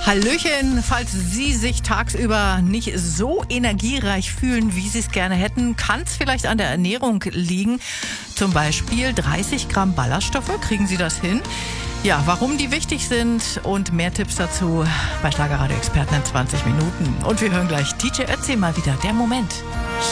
Hallöchen, falls Sie sich tagsüber nicht so energiereich fühlen, wie Sie es gerne hätten, kann es vielleicht an der Ernährung liegen. Zum Beispiel 30 Gramm Ballaststoffe, kriegen Sie das hin? Ja, warum die wichtig sind und mehr Tipps dazu bei Schlagerradio Experten in 20 Minuten. Und wir hören gleich DJ Ötzi mal wieder, der Moment.